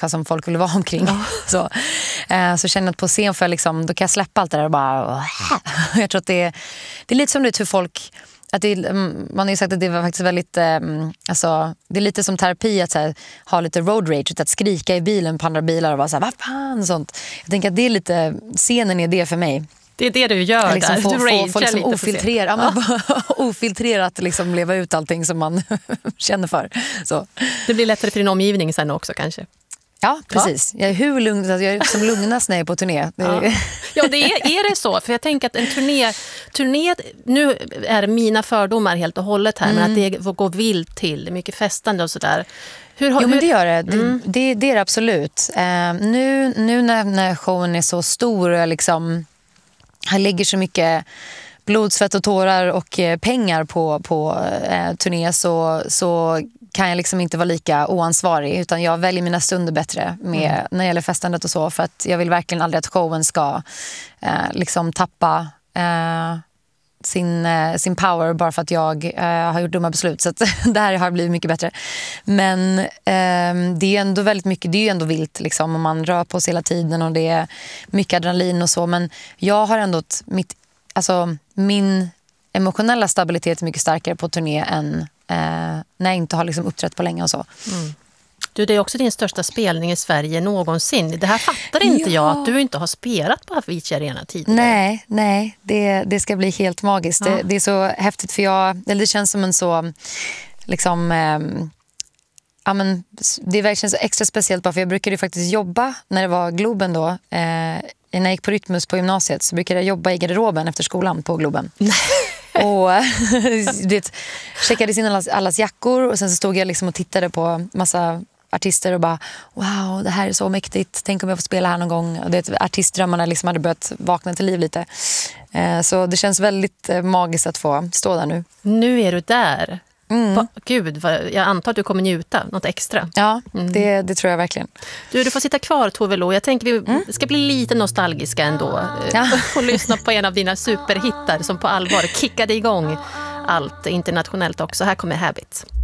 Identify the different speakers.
Speaker 1: människa som folk vill vara omkring. Så känner jag att på scen får jag liksom, då kan jag släppa allt det där och bara... Jag tror att det är lite som det hur folk... Att man har ju sagt att det var faktiskt väldigt... alltså, det är lite som terapi att så här, ha lite road rage. Att skrika i bilen på andra bilar och vara så här, vad fan, sånt. Jag tänker att det är lite... Scenen är det för mig.
Speaker 2: Det är det du gör
Speaker 1: liksom
Speaker 2: där.
Speaker 1: Få liksom ofiltrerat liksom leva ut allting som man känner för. Så.
Speaker 2: Det blir lättare för din omgivning sen också kanske.
Speaker 1: Ja, precis. Jag är hur lugn, jag är som lugnast när jag är på turné.
Speaker 2: Ja, det är det så. För jag tänker att en turné, nu är mina fördomar helt och hållet här, men att det går vilt till, mycket festande och sådär.
Speaker 1: Men det gör det. Det är det absolut. Nu när showen är så stor och liksom, här ligger så mycket blod, svett och tårar och pengar på turné så kan jag liksom inte vara lika oansvarig, utan jag väljer mina stunder bättre när det gäller festandet och så, för att jag vill verkligen aldrig att showen ska liksom tappa sin power bara för att jag har gjort dumma beslut. Så att det här har blivit mycket bättre. Men det är ändå väldigt mycket, det är ju ändå vilt liksom, och man rör på sig hela tiden och det är mycket adrenalin och så, men jag har ändå min emotionella stabilitet är mycket starkare på turné än när jag inte har liksom uppträtt på länge och så.
Speaker 2: Du, det är också din största spelning i Sverige någonsin. Det här fattar inte jag, att du inte har spelat på Avicii Arena tidigare.
Speaker 1: Nej, det ska bli helt magiskt. Det är så häftigt, för det känns som en så liksom men det är verkligen så extra speciellt bara för jag brukade ju faktiskt jobba när det var Globen då. När jag gick på Rytmus på gymnasiet så brukade jag jobba i garderoben efter skolan på Globen. Och checkade in allas jackor och sen så stod jag liksom och tittade på massa artister och bara, wow, det här är så mäktigt, tänk om jag får spela här någon gång. Och det artistdrömmarna liksom hade börjat vakna till liv lite. Så det känns väldigt magiskt att få stå där nu.
Speaker 2: Nu är du där. Gud, jag antar att du kommer njuta något extra.
Speaker 1: Ja, det tror jag verkligen.
Speaker 2: Du får sitta kvar, Tove Lo. Jag tänker vi ska bli lite nostalgiska ändå. Och lyssna på en av dina superhittar som på allvar kickade igång allt internationellt också. Här kommer Habit.